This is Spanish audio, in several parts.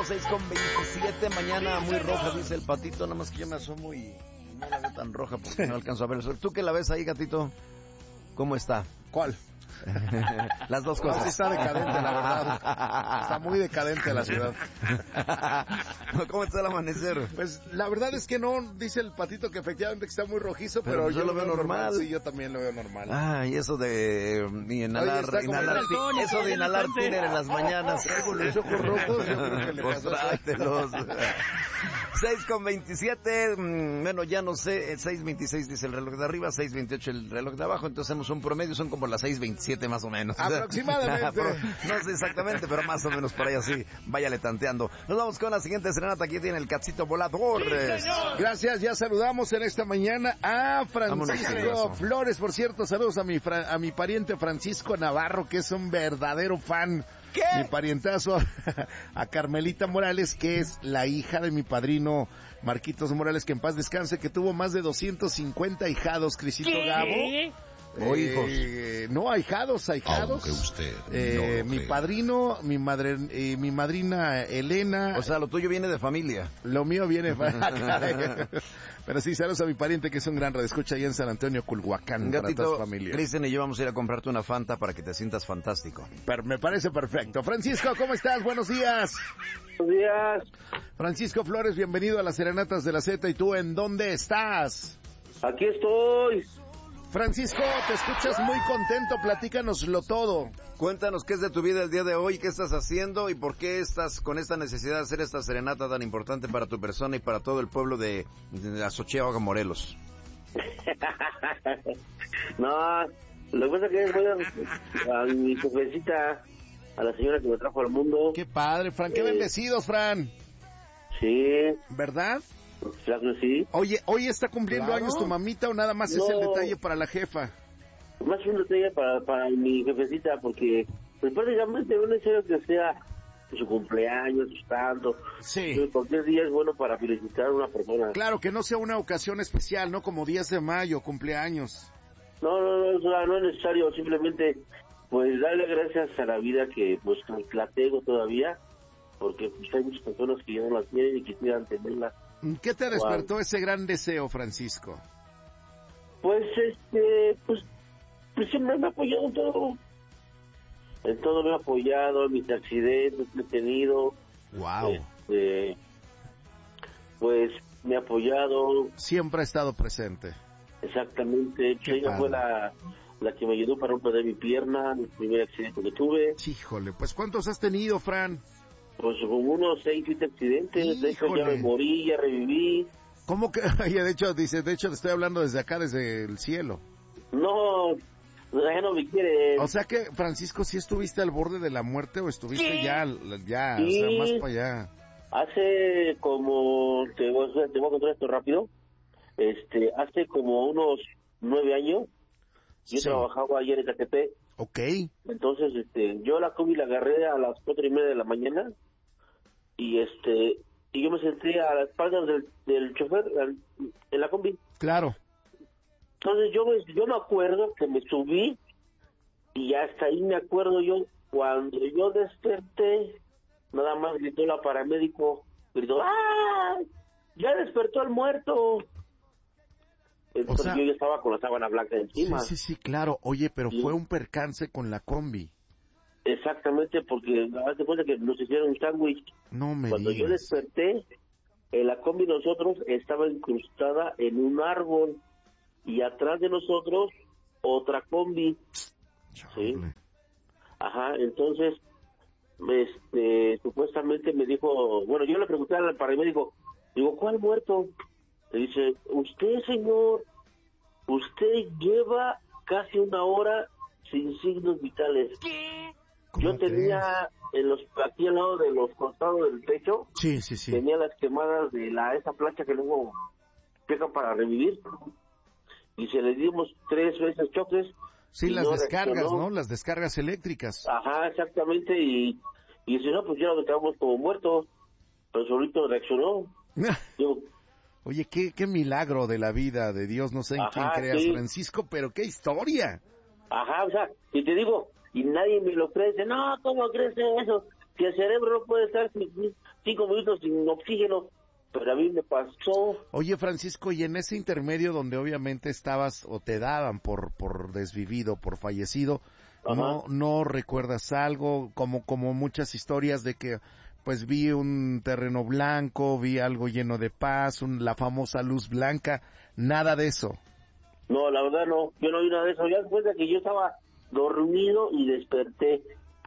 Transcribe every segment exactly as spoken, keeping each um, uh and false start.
seis con veintisiete, mañana muy roja, dice el Patito, nada más que yo me asomo y no la veo tan roja porque no alcanzo a ver el sol. ¿Tú qué la ves ahí, gatito? ¿Cómo está? ¿Cuál? Las dos cosas. Sí está decadente, la verdad. Está muy decadente la ciudad. ¿Cómo está el amanecer? Pues la verdad es que no, dice el Patito que efectivamente está muy rojizo, pero, pero yo lo veo normal. normal. Sí, yo también lo veo normal. Ah, y eso de y inhalar, Oye, inhalar Antonio, eso de inhalar tiner en las mañanas. Traigo los ojos rojos, yo creo que le Pues pasó eso. tráetelos. seis con veintisiete, bueno, ya no sé, seis veintiséis dice el reloj de arriba, seis veintiocho el reloj de abajo, entonces hacemos un promedio, son como las seis veintisiete más o menos. Aproximadamente. No sé exactamente, pero más o menos por ahí así, váyale tanteando. Nos vamos con la siguiente serenata, aquí tiene el Cachito Volador. Sí, gracias, ya saludamos en esta mañana a Francisco Vámonos, Flores, por cierto, saludos a mi fra- a mi pariente Francisco Navarro, que es un verdadero fan. ¿Qué? Mi parientazo a Carmelita Morales, que es la hija de mi padrino Marquitos Morales, que en paz descanse, que tuvo más de doscientos cincuenta hijados, Crisito ¿Qué? Gabo. O hijos. Eh, no, ahijados, ahijados. Aunque usted eh, no lo mi crea. padrino, mi madre, eh, mi madrina Elena. O sea, lo tuyo viene de familia. Lo mío viene para... Pero sí, saludos a mi pariente que es un gran radioescucha allá en San Antonio, Culhuacán, para toda Gatito, su familia. Cristian y yo vamos a ir a comprarte una Fanta para que te sientas fantástico. Per- me parece perfecto. Francisco, ¿cómo estás? Buenos días. Buenos días. Francisco Flores, bienvenido a las Serenatas de la Z. ¿Y tú en dónde estás? Aquí estoy. Francisco, te escuchas muy contento, platícanoslo todo. Cuéntanos qué es de tu vida el día de hoy, qué estás haciendo y por qué estás con esta necesidad de hacer esta serenata tan importante para tu persona y para todo el pueblo de, de Azochiaga, Morelos. No, lo que pasa es que voy a, a mi jefecita, a la señora que me trajo al mundo. Qué padre, Fran, qué Eh. bendecidos, Fran. Sí, ¿Verdad? claro que sí. Oye, ¿hoy está cumpliendo Claro. años tu mamita o nada más es No. el detalle para la jefa? Más un detalle para, para mi jefecita, porque pues prácticamente no es necesario que sea su cumpleaños, su tanto. Sí. Pues, cualquier día es bueno para felicitar a una persona. Claro, que no sea una ocasión especial, ¿no? Como diez de mayo, cumpleaños. No, no, no, o sea, no es necesario, simplemente pues darle gracias a la vida que pues la tengo todavía, porque pues hay muchas personas que ya no las tienen y quisieran tenerla. ¿Qué te despertó ese gran deseo, Francisco? Pues este, pues, pues siempre me ha apoyado en todo. En todo me ha apoyado, en mis accidentes que he tenido. Wow. Este, pues me ha apoyado Siempre ha estado presente. exactamente. Qué Ella padre. fue la, la que me ayudó para no perder mi pierna, el primer accidente que tuve. Híjole, pues ¿cuántos has tenido, Fran? Pues como unos seis, siete accidentes, de hecho ya Híjole. me morí, ya reviví. ¿Cómo que? Oye, de hecho, dice, de hecho te estoy hablando desde acá, desde el cielo. No, ya no me quiere. O sea que, Francisco, ¿sí estuviste al borde de la muerte o estuviste ¿Qué? ya, ya, Sí. o sea, más para allá? Hace como, te voy, a, te voy a contar esto rápido, este, hace como unos nueve años, yo Sí. trabajaba ayer en Ecatepec, Ok. entonces, este, yo la combi la agarré a las cuatro y media de la mañana, y este, y yo me senté a las espaldas del, del chofer, al- en la combi. Claro. Entonces yo me, yo me acuerdo que me subí y hasta ahí me acuerdo yo, cuando yo desperté, nada más gritó la paramédico, gritó, ¡ah! ¡Ya despertó el muerto! Entonces sea- yo ya estaba con la sábana blanca encima. Sí, sí, sí, claro. Oye, pero Sí. fue un percance con la combi. Exactamente, porque hazte cuenta que nos hicieron un sándwich. No me Cuando yo digas. desperté, en la combi nosotros estaba incrustada en un árbol y atrás de nosotros otra combi. Chale. Ajá, entonces, este, supuestamente me dijo, bueno, yo le pregunté al paramédico, digo, ¿cuál muerto? Le dice, usted, señor, usted lleva casi una hora sin signos vitales. ¿Cómo Yo tenía en los, aquí al lado de los costados del pecho, Sí, sí, sí. tenía las quemadas de la esa plancha que luego pegan para revivir. Y se le dimos tres veces choques. Sí, y las no descargas, reaccionó. ¿no? Las descargas eléctricas. Ajá, exactamente, y, y si no, pues ya lo quedamos como muertos, pero solito reaccionó. Yo, Oye, qué, qué milagro de la vida de Dios, no sé en Ajá, quién creas, sí. Francisco, pero qué historia. ajá, o sea, y te digo, y nadie me lo cree, dice, no, ¿cómo crees eso? Si el cerebro no puede estar sin, cinco minutos sin oxígeno, pero a mí me pasó. Oye, Francisco, y en ese intermedio donde obviamente estabas o te daban por por desvivido, por fallecido, Ajá. no no recuerdas algo, como como muchas historias de que pues vi un terreno blanco, vi algo lleno de paz, un, la famosa luz blanca, nada de eso. No, la verdad no, yo no vi nada de eso. Ya después de que yo estaba dormido y desperté,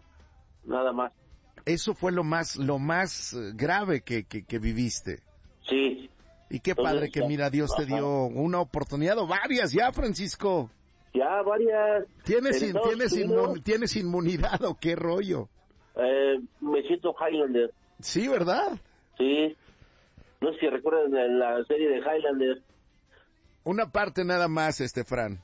nada más. Eso fue lo más lo más eh, grave que, que, que viviste. Sí. Y qué Entonces, padre que ya, mira, Dios te ajá. dio una oportunidad o varias ya, Francisco. Ya varias. ¿Tienes, en in- Estados tienes, Unidos, inmun- ¿Tienes inmunidad o qué rollo? eh, me siento Highlander. Sí, ¿verdad? Sí. No sé si recuerdan la, la serie de Highlander. Una parte nada más, este Fran.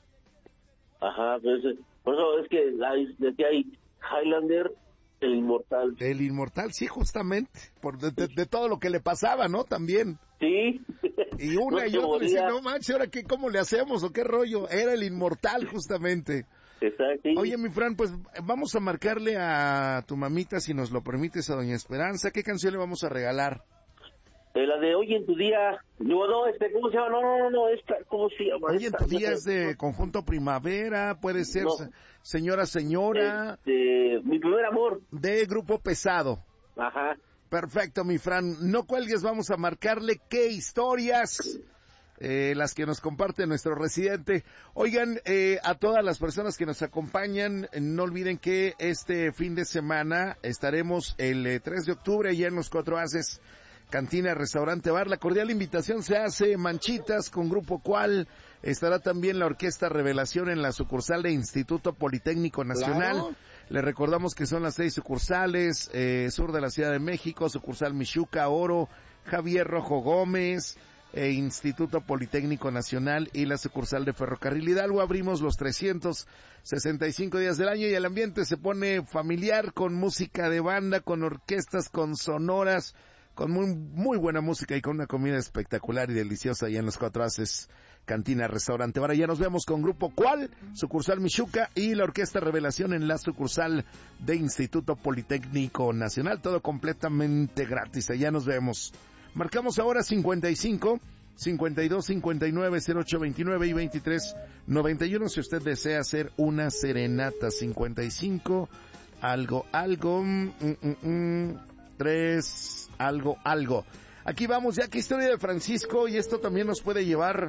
Ajá, pues, por eso es que hay, decía ahí Highlander, el inmortal. El inmortal, sí, justamente, por de, de- de todo lo que le pasaba, ¿no? También. Sí. Y una No y se otra, dice, moría. no manches, ¿ahora qué, cómo le hacemos o qué rollo? Era el inmortal, justamente. Exacto. Sí. Oye, mi Fran, pues vamos a marcarle a tu mamita, si nos lo permites, a Doña Esperanza. ¿Qué canción le vamos a regalar? Eh, la de Hoy en tu día. No, no, este, ¿cómo se llama? No, no, no, no, esta, ¿cómo se llama? Oye, en Esta, tu no día sé. es de Conjunto Primavera, puede ser No. se- Señora Señora, Este, mi primer amor. de Grupo Pesado. Ajá. Perfecto, mi Fran. No cuelgues, vamos a marcarle qué historias, eh, las que nos comparte nuestro residente. Oigan, eh, a todas las personas que nos acompañan, eh, no olviden que este fin de semana estaremos el eh, tres de octubre allá en Los Cuatro Haces, Cantina, Restaurante, Bar. La cordial invitación se hace Manchitas con Grupo Cual. Estará también la Orquesta Revelación en la sucursal de Instituto Politécnico Nacional. Claro. Le recordamos que son las seis sucursales, eh, sur de la Ciudad de México, sucursal Michuca, Oro, Javier Rojo Gómez, eh, Instituto Politécnico Nacional y la sucursal de Ferrocarril Hidalgo. Abrimos los trescientos sesenta y cinco días del año y el ambiente se pone familiar con música de banda, con orquestas, con sonoras, con muy, muy buena música y con una comida espectacular y deliciosa allá en Los Cuatro Haces, Cantina, Restaurante. Ahora ya nos vemos con Grupo Cual, sucursal Michuca y la Orquesta Revelación en la sucursal de Instituto Politécnico Nacional. Todo completamente gratis. Allá nos vemos. Marcamos ahora cincuenta y cinco, cincuenta y dos, cincuenta y nueve, cero ocho veintinueve y veintitrés noventa y uno si usted desea hacer una serenata. cincuenta y cinco, algo, algo, mm, mm, mm, tres, algo, algo. Aquí vamos ya, que historia de Francisco, y esto también nos puede llevar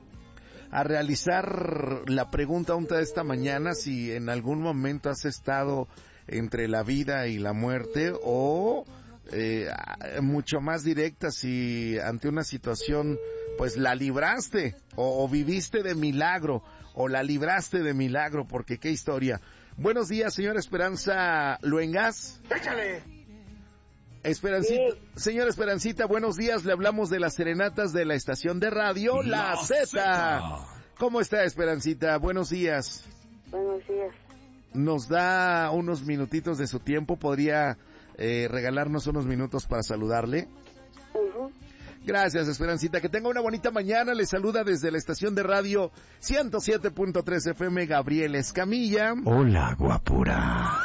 a realizar la pregunta unta de esta mañana, si en algún momento has estado entre la vida y la muerte, o eh, mucho más directa, si ante una situación pues la libraste, o, o viviste de milagro, o la libraste de milagro, porque qué historia. Buenos días, señora Esperanza Luengas. ¡Échale! Esperancita, Sí. señora Esperancita, buenos días, le hablamos de las serenatas de la estación de radio La, La Z. Zeta. ¿Cómo está, Esperancita? Buenos días. Buenos días. Nos da unos minutitos de su tiempo, ¿podría eh, regalarnos unos minutos para saludarle? Ujú. Gracias, Esperancita, que tenga una bonita mañana, le saluda desde la estación de radio ciento siete punto tres F M Gabriel Escamilla. Hola, guapura.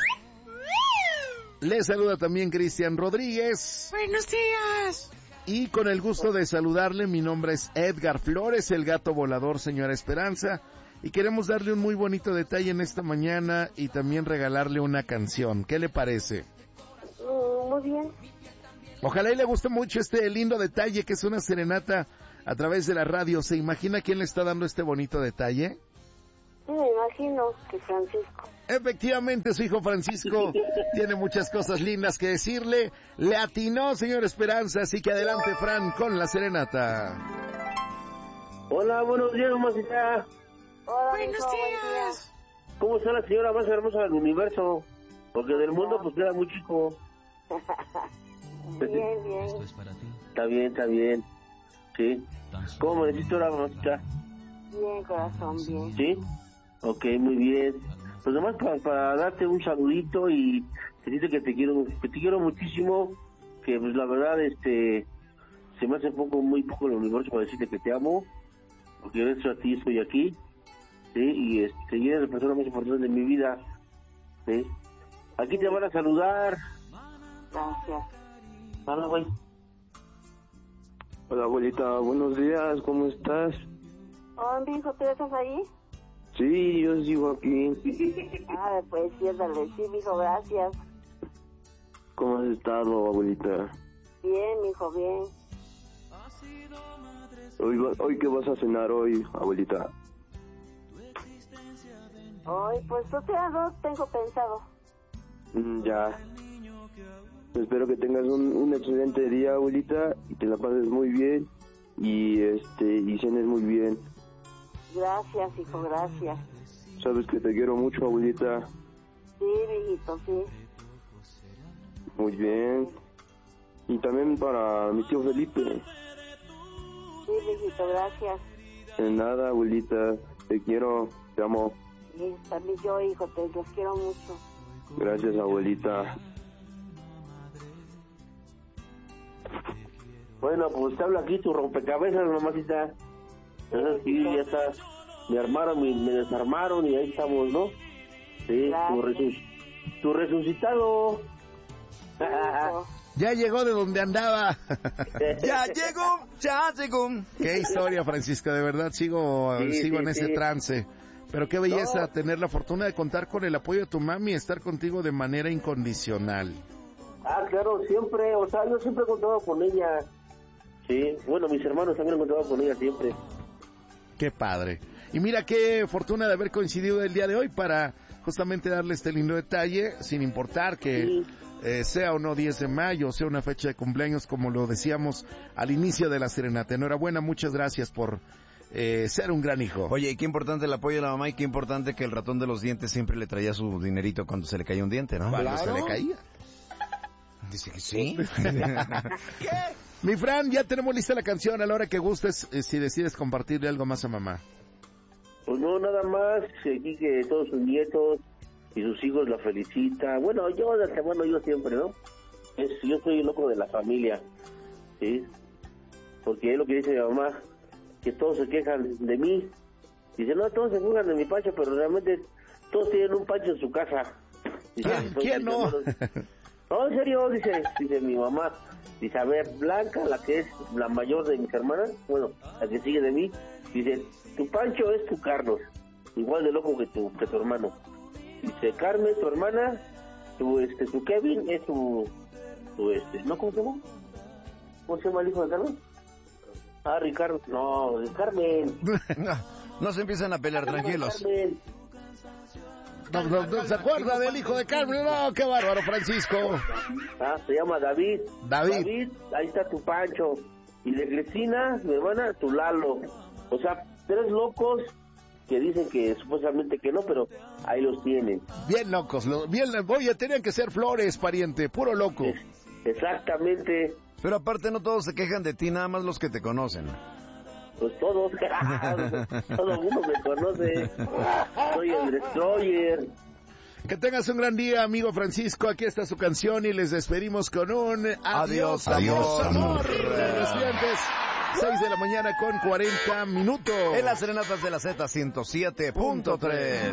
Le saluda también Cristian Rodríguez. Buenos días. Y con el gusto de saludarle, mi nombre es Edgar Flores, el gato volador, señora Esperanza, y queremos darle un muy bonito detalle en esta mañana y también regalarle una canción. ¿Qué le parece? Mm, muy bien. Ojalá y le guste mucho este lindo detalle, que es una serenata a través de la radio. ¿Se imagina quién le está dando este bonito detalle? Sí, me imagino que Francisco. Efectivamente, su hijo Francisco tiene muchas cosas lindas que decirle. Le atinó, señor Esperanza, así que adelante, Fran, con la serenata. Hola, buenos días, mamacita. Hola, Buenos hijo, buen días. ¿Cómo está la señora más hermosa del universo? Porque del mundo pues queda muy chico. día. Bien, bien. Está bien, está bien. Sí. ¿Cómo me decís ahora, mamacita? Bien, corazón, bien. ¿Sí? Ok, muy bien. Pues nomás para, para darte un saludito y decirte que te quiero, que te quiero muchísimo, que pues la verdad este se me hace poco, muy poco el universo para decirte que te amo, porque gracias a ti estoy aquí, sí, y este, y eres la persona más importante de mi vida, sí. Aquí te van a saludar, Gracias. Hola, güey. Hola, abuelita, buenos días, ¿cómo estás? Oh, hijo, ¿tú estás ahí? Sí, yo sigo aquí. Ah, pues siéntale, sí, mijo, gracias. ¿Cómo has estado, abuelita? Bien, mijo, bien. Hoy, va- hoy ¿qué vas a cenar hoy, abuelita? Hoy, pues todavía no tengo pensado. Mm, ya. Espero que tengas un, un excelente día, abuelita, y te la pases muy bien, y este, y cenes muy bien. Gracias, hijo, gracias. Sabes que te quiero mucho, abuelita. Sí, mijito, sí. Muy bien. Y también para mi tío Felipe. Sí, mijito, gracias. De nada, abuelita, te quiero, te amo. Y también yo, hijo, te los quiero mucho. Gracias, abuelita. Bueno, pues te habla aquí tu rompecabezas, mamacita. Entonces, sí, ya está. Me armaron, me, me desarmaron y ahí estamos, ¿no? Sí, tu, resus, tu resucitado. Sí, hijo. Ya llegó de donde andaba. Ya llegó, ya llegó. Qué historia, Francisco, de verdad sigo, Sí, sigo sí, en ese sí. trance. Pero qué belleza No. tener la fortuna de contar con el apoyo de tu mami y estar contigo de manera incondicional. Ah, claro, siempre, o sea, yo siempre he contado con ella. Sí, bueno, mis hermanos también han contado con ella siempre. Qué padre. Y mira qué fortuna de haber coincidido el día de hoy para justamente darle este lindo detalle, sin importar que Sí. eh, sea o no diez de mayo, sea una fecha de cumpleaños, como lo decíamos al inicio de la serenata. Enhorabuena, muchas gracias por eh, ser un gran hijo. Oye, y qué importante el apoyo de la mamá y qué importante que el ratón de los dientes siempre le traía su dinerito cuando se le caía un diente, ¿no? Cuando se le caía. Dice que sí. Mi Fran, ya tenemos lista la canción, a la hora que gustes, eh, si decides compartirle algo más a mamá. Pues no, nada más, aquí que todos sus nietos y sus hijos la felicitan. Bueno, yo de antemano, yo siempre, ¿no? Es, yo soy el loco de la familia, ¿sí? Porque es lo que dice mi mamá, que todos se quejan de mí. Dice, no, todos se quejan de mi Pancho, pero realmente todos tienen un Pancho en su casa. Dice, ¿Quién, entonces, quién no? No, en serio, dice, dice mi mamá. Dice, a ver, Blanca, la que es la mayor de mis hermanas, bueno, la que sigue de mí, dice, tu Pancho es tu Carlos, igual de loco que tu, que tu hermano. Dice, Carmen, tu hermana, tu, este, tu Kevin es tu, tu, este, ¿no? ¿Cómo se llama? ¿Cómo se llama el hijo de Carmen? Ah, Ricardo, no, de Carmen. No, no se empiezan a pelear, tranquilos. Carmen. No, no, no se acuerda del hijo de Carmen. No, qué bárbaro, Francisco. Ah, se llama David. David. David, ahí está tu Pancho. Y de Cristina, mi hermana, tu Lalo. O sea, tres locos que dicen que supuestamente que no, pero ahí los tienen. Bien locos, lo- bien, oye, tenían que ser flores, pariente, puro loco. Es- exactamente, Pero aparte no todos se quejan de ti, nada más los que te conocen. pues todos, todo el mundo me conoce. Soy el Destroyer. Que tengas un gran día, amigo Francisco. Aquí está su canción y les despedimos con un adiós, Adiós, adiós, amor. amor. Estudiantes, seis de la mañana con cuarenta minutos. En las serenatas de la Z ciento siete punto tres.